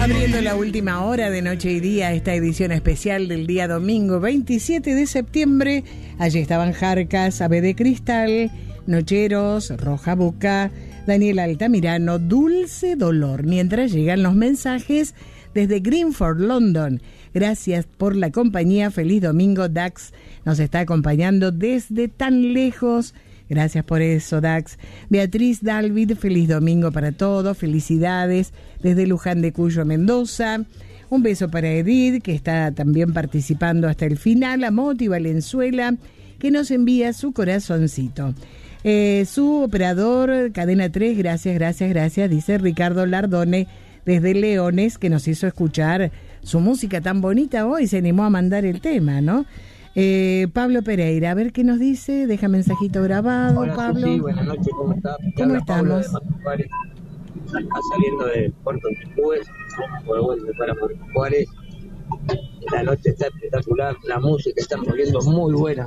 Abriendo la última hora de Noche y Día, esta edición especial del día domingo 27 de septiembre. Allí estaban Jarcas, Ave de Cristal, Nocheros, Roja Boca, Daniel Altamirano, Dulce Dolor. Mientras llegan los mensajes desde Greenford, London. Gracias por la compañía. Feliz domingo. Dax nos está acompañando desde tan lejos. Gracias por eso, Dax. Beatriz Dalvid, feliz domingo para todos. Felicidades desde Luján de Cuyo, Mendoza. Un beso para Edith, que está también participando hasta el final. A Moti Valenzuela, que nos envía su corazoncito. Su operador, Cadena 3, gracias, dice Ricardo Lardone, desde Leones, que nos hizo escuchar su música tan bonita hoy. Se animó a mandar el tema, ¿no? Pablo Pereira, a ver qué nos dice. Deja mensajito grabado. Hola, Pablo. Susi, buenas noches, ¿cómo estás? ¿Cómo estamos? Juárez, acá saliendo del puerto de Juárez, por vuelta para Juárez. La noche está espectacular, la música está poniendo muy buena.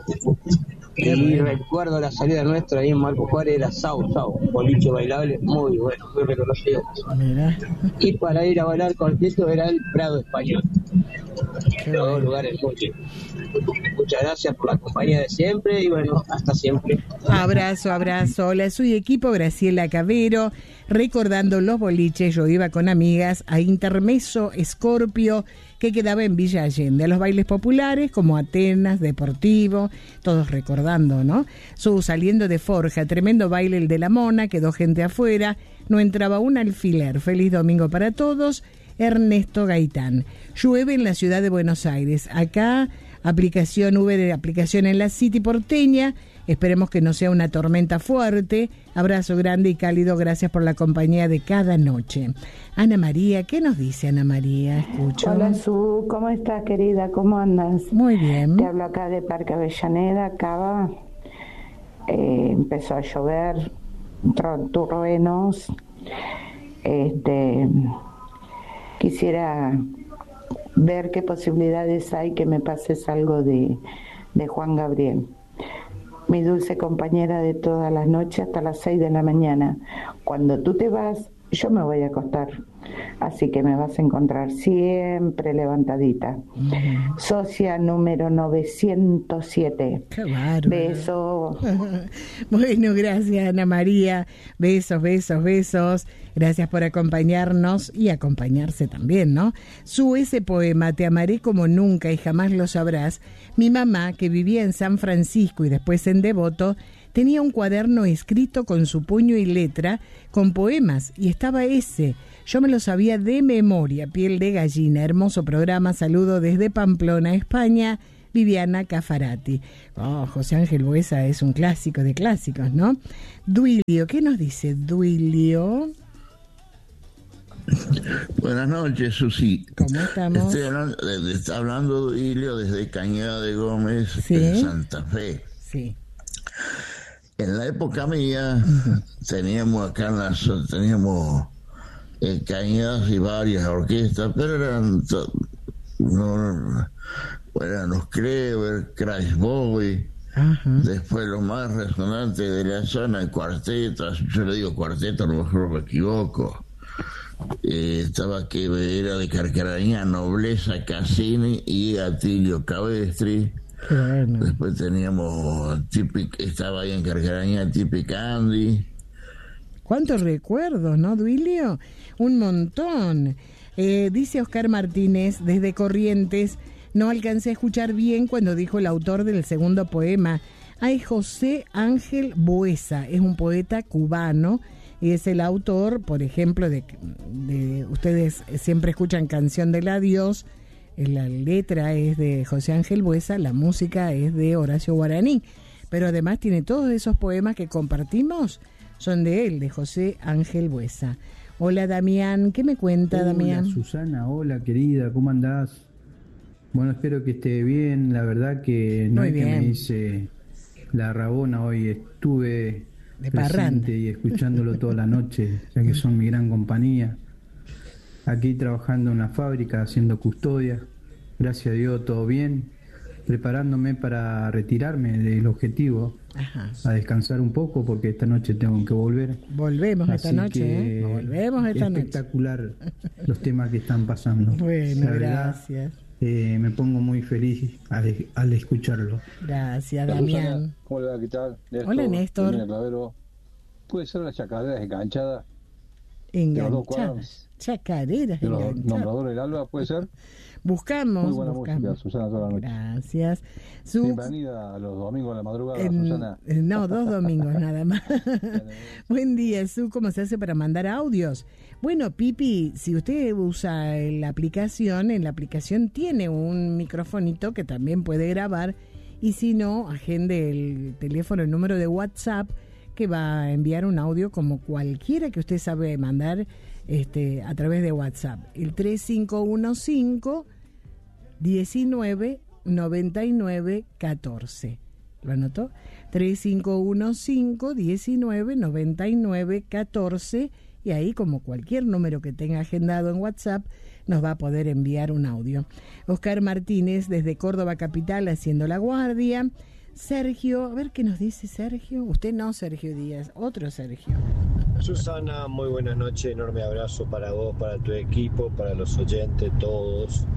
Y recuerdo la salida nuestra ahí en Marco Juárez, era Sao, un boliche bailable muy bueno, muy reconocido. Mira. Y para ir a bailar concierto era el Prado Español. Dos lugares muy lindos. Muchas gracias por la compañía de siempre y bueno, hasta siempre. Abrazo. Hola, soy equipo Graciela Cabero, recordando los boliches. Yo iba con amigas a Intermeso Escorpio, que quedaba en Villa Allende, a los bailes populares como Atenas, Deportivo, todos recordando, ¿no? Saliendo de Forja, tremendo baile el de la Mona, quedó gente afuera, no entraba un alfiler. Feliz domingo para todos. Ernesto Gaitán. Llueve en la ciudad de Buenos Aires. Acá aplicación en la City porteña. Esperemos que no sea una tormenta fuerte. Abrazo grande y cálido. Gracias por la compañía de cada noche. Ana María, ¿qué nos dice Ana María? Escucho. Hola, Su, ¿cómo estás, querida? ¿Cómo andas? Muy bien. Te hablo acá de Parque Avellaneda. Acaba, empezó a llover, truenos. Quisiera ver qué posibilidades hay que me pases algo de Juan Gabriel. Mi dulce compañera de todas las noches hasta las 6 de la mañana. Cuando tú te vas, yo me voy a acostar. Así que me vas a encontrar siempre levantadita. Socia número 907. Qué bárbaro. Beso. Bueno, gracias, Ana María. Besos. Gracias por acompañarnos y acompañarse también, ¿no? Ese poema, Te amaré como nunca y jamás lo sabrás. Mi mamá, que vivía en San Francisco y después en Devoto, tenía un cuaderno escrito con su puño y letra, con poemas, y estaba ese. Yo me lo sabía de memoria, piel de gallina. Hermoso programa, saludo desde Pamplona, España, Viviana Cafarati. José Ángel Buesa es un clásico de clásicos, ¿no? Duilio, ¿qué nos dice Duilio? Buenas noches, Susi. ¿Cómo estamos? Está hablando Duilio desde Cañada de Gómez, ¿sí? En Santa Fe. Sí. En la época mía, teníamos en Cañadas y varias orquestas, pero eran los Kleber, Crash Bowie. Después lo más resonante de la zona, el cuartetas. Yo le digo cuarteto, a lo mejor me equivoco. Estaba que era de Carcarañá, Nobleza Cassini y Atilio Cabestri. Bueno. Después teníamos estaba ahí en Carcarañá Typic Andy. ¿Cuántos recuerdos, no, Duilio? Un montón. Dice Oscar Martínez desde Corrientes, no alcancé a escuchar bien cuando dijo el autor del segundo poema. Hay José Ángel Buesa, es un poeta cubano y es el autor, por ejemplo, de ustedes siempre escuchan Canción del Adiós. La letra es de José Ángel Buesa, la música es de Horacio Guaraní, pero además tiene todos esos poemas que compartimos, son de él, de José Ángel Buesa. Hola, Damián, ¿qué me cuenta, Damián? Hola, Susana, hola, querida, ¿cómo andás? Bueno, espero que esté bien. La verdad que no muy es bien. Que me hice la rabona hoy, estuve de presente y escuchándolo toda la noche, ya que son mi gran compañía. Aquí trabajando en una fábrica, haciendo custodia. Gracias a Dios, todo bien. preparándome para retirarme del objetivo. Ajá. A descansar un poco porque esta noche tengo que volver. Volvemos esta noche, volvemos esta noche. Espectacular los temas que están pasando. Bueno, gracias. Me pongo muy feliz al escucharlo. Gracias, Damián. ¿Cómo le va? ¿Qué tal? Néstor, hola, Néstor. ¿Puede ser las chacareras enganchadas? Enganchadas. Chacareras de los enganchadas. Nombradores del Alba, ¿puede ser? Buscamos. Muy buena música, Susana, toda la noche. Gracias. Bienvenida a los domingos a la madrugada, Susana. No, 2 domingos nada más. Buen día, Su. ¿Cómo se hace para mandar audios? Bueno, Pipi, si usted usa la aplicación, en la aplicación tiene un microfonito que también puede grabar. Y si no, agende el teléfono, el número de WhatsApp, que va a enviar un audio como cualquiera que usted sabe mandar a través de WhatsApp. El 3515-199914. ¿Lo anotó? 3515-199914. Y ahí, como cualquier número que tenga agendado en WhatsApp, nos va a poder enviar un audio. Oscar Martínez, desde Córdoba Capital, haciendo la guardia. Sergio, a ver qué nos dice Sergio. Usted no, Sergio Díaz, otro Sergio. Susana, muy buenas noches, enorme abrazo para vos, para tu equipo, para los oyentes, todos.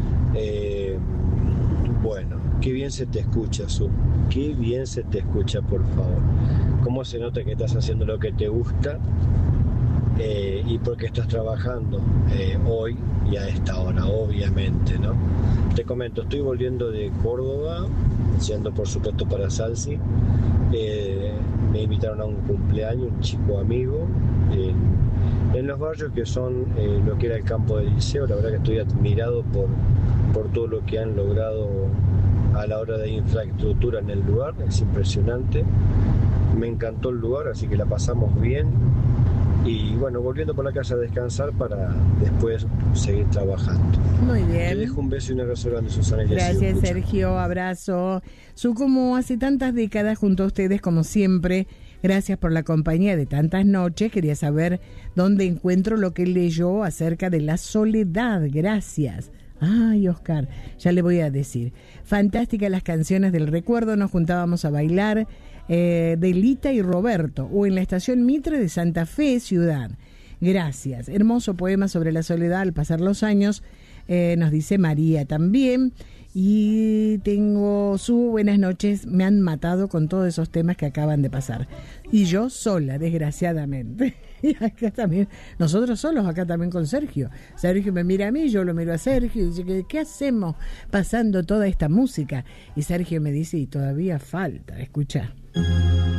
Bueno, qué bien se te escucha, Su. Qué bien se te escucha, por favor. Cómo se nota que estás haciendo lo que te gusta y porque estás trabajando hoy y a esta hora, obviamente, ¿no? Te comento, estoy volviendo de Córdoba, yendo por supuesto para Salsi. Me invitaron a un cumpleaños, un chico amigo, en los barrios que son lo que era el campo del liceo. La verdad que estoy admirado por todo lo que han logrado a la hora de infraestructura en el lugar, es impresionante. Me encantó el lugar, así que la pasamos bien. Y bueno, volviendo por la casa a descansar para después seguir trabajando. Muy bien. Te dejo un beso y un abrazo grande, Susana. Gracias, Sergio. Abrazo. Su, como hace tantas décadas junto a ustedes, como siempre, gracias por la compañía de tantas noches. Quería saber dónde encuentro lo que él leyó acerca de la soledad. Gracias. Ay, Oscar, ya le voy a decir. Fantásticas las canciones del recuerdo. Nos juntábamos a bailar de Lita y Roberto, o en la estación Mitre de Santa Fe, ciudad. Gracias. Hermoso poema sobre la soledad al pasar los años, nos dice María también. Y tengo Su, buenas noches, me han matado con todos esos temas que acaban de pasar. Y yo sola, desgraciadamente. Y acá también, nosotros solos acá también con Sergio. Sergio me mira a mí, yo lo miro a Sergio y dice, ¿qué hacemos pasando toda esta música? Y Sergio me dice, y todavía falta, escucha.